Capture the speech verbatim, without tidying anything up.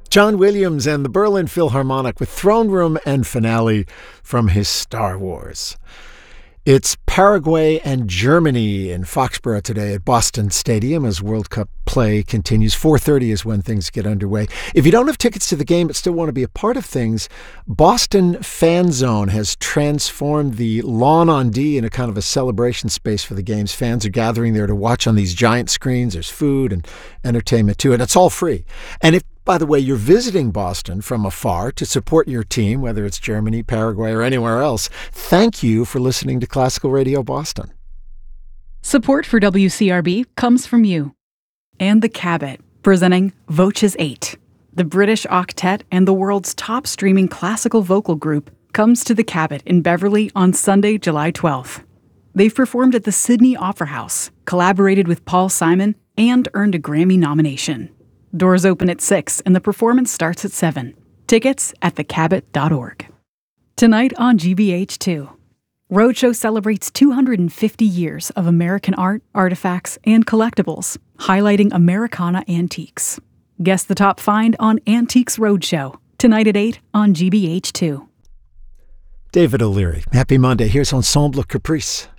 John Williams and the Berlin Philharmonic with Throne Room and Finale from his Star Wars. It's Paraguay and Germany in Foxborough today at Boston Stadium as World Cup play continues. four thirty is when things get underway. If you don't have tickets to the game but still want to be a part of things, Boston Fan Zone has transformed the Lawn on D into kind of a celebration space for the games. Fans are gathering there to watch on these giant screens. There's food and entertainment too, and it's all free. And if, by the way, you're visiting Boston from afar to support your team, whether it's Germany, Paraguay, or anywhere else, thank you for listening to Classical Radio Boston. Support for W C R B comes from you. And the Cabot, presenting Voces eight. The British Octet and the world's top streaming classical vocal group comes to the Cabot in Beverly on Sunday, July twelfth. They've performed at the Sydney Opera House, collaborated with Paul Simon, and earned a Grammy nomination. Doors open at six and the performance starts at seven. Tickets at the cabot dot org. Tonight on G B H two, Roadshow celebrates two hundred fifty years of American art, artifacts, and collectibles, highlighting Americana antiques. Guess the top find on Antiques Roadshow, tonight at eight on G B H two. David O'Leary, happy Monday. Here's Ensemble Caprice.